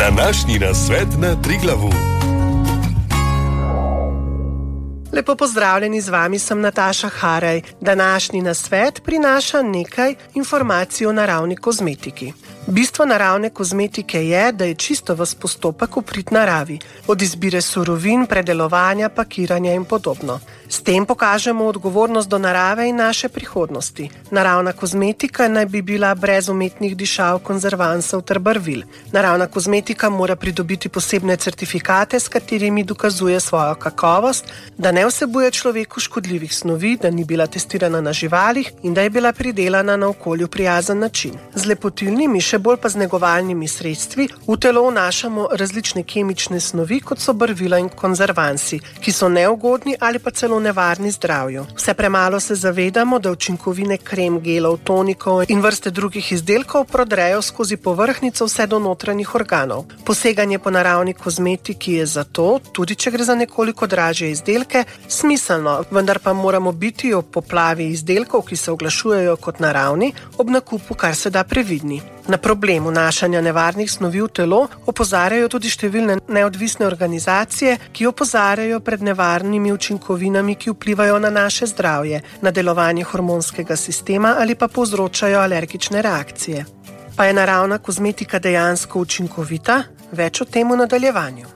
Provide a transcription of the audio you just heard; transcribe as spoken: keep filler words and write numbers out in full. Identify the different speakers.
Speaker 1: Današnji nasvet na Triglavu.
Speaker 2: Lepo pozdravljeni, z vami sem Nataša Haraj. Današnji nasvet prinaša nekaj informacij o naravni kozmetiki. Bistvo naravne kozmetike je, da je čisto ves postopek v prid naravi, od izbire surovin, predelovanja, pakiranja in podobno. S tem pokažemo odgovornost do narave in naše prihodnosti. Naravna kozmetika naj bi bila brez umetnih dišav, konzervansov ter barvil. Naravna kozmetika mora pridobiti posebne certifikate, s katerimi dokazuje svojo kakovost, da ne vsebuje človeku škodljivih snovi, da ni bila testirana na živalih in da je bila pridelana na okolju prijazen način. Z lepotilnimi, še bolj pa z negovalnimi sredstvi v telo vnašamo različne kemične snovi, kot so barvila in konzervansi, ki so neugodni ali pa celo nevarni zdravju. Vse premalo se zavedamo, da učinkovine krem, gelov, tonikov in vrste drugih izdelkov prodrejo skozi povrhnjico vse do notranjih organov. Poseganje po naravni kozmetiki je zato, tudi če gre za nekoliko dražje izdelke, smiselno, vendar pa moramo biti ob poplavi izdelkov, ki se oglašujejo kot naravni, ob nakupu kar se da previdni. Na problem vnašanja nevarnih snovi v telo opozarjajo tudi številne neodvisne organizacije, ki opozarjajo pred nevarnimi učinkovinami, ki vplivajo na naše zdravje, na delovanje hormonskega sistema ali pa povzročajo alergične reakcije. Pa je naravna kozmetika dejansko učinkovita? Več o tem v nadaljevanju.